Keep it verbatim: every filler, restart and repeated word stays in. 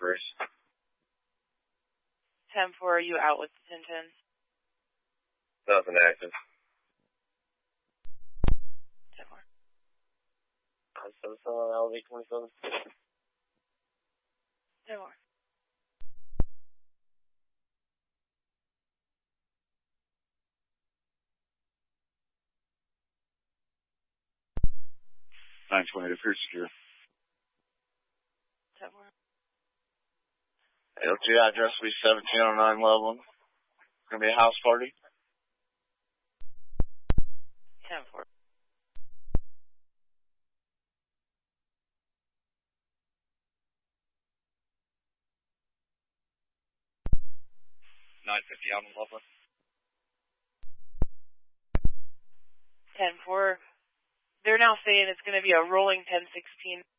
Bruce. ten four, are you out with the ten ten? Nothing active. ten four. I'm still selling L V twenty-seven. ten four. nine twenty to Pier Secure. ten four. L G address will be seventeen oh nine Loveland. It's going to be a house party. ten four. nine fifty out in Loveland. ten four. They're now saying it's going to be a rolling ten sixteen.